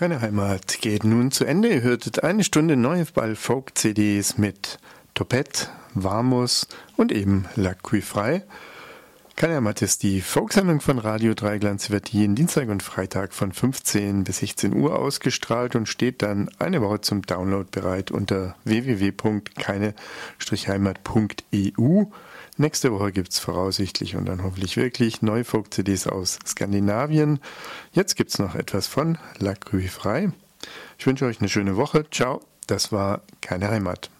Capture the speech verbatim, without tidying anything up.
Keine Heimat geht nun zu Ende. Ihr hörtet eine Stunde Neuball-Folk-C Ds mit Topette, Warmus und eben La Cuivre frei. Keine Heimat ist die Folksendung von Radio Dreieckland. Sie wird jeden Dienstag und Freitag von fünfzehn bis sechzehn Uhr ausgestrahlt und steht dann eine Woche zum Download bereit unter w w w punkt keine heimat punkt e u. Nächste Woche gibt es voraussichtlich und dann hoffentlich wirklich neue Folk-C Ds aus Skandinavien. Jetzt gibt es noch etwas von La Cuivre frei. Ich wünsche euch eine schöne Woche. Ciao, das war Keine Heimat.